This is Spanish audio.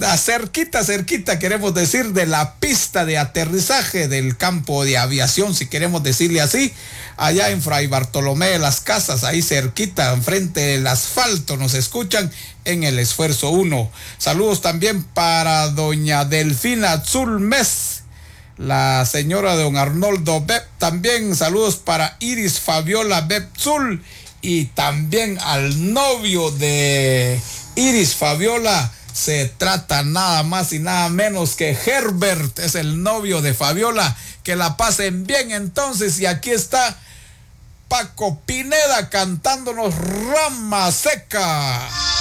cerquita, queremos decir, de la pista de aterrizaje del campo de aviación, si queremos decirle así, allá en Fray Bartolomé de las Casas, ahí cerquita, enfrente del asfalto, nos escuchan en el Esfuerzo 1. Saludos también para doña Delfina Azul Mes, la señora de don Arnoldo Beb, también saludos para Iris Fabiola Beb Zul, y también al novio de Iris Fabiola. Se trata nada más y nada menos que Herbert, es el novio de Fabiola. Que la pasen bien entonces, y aquí está Paco Pineda cantándonos Rama Seca.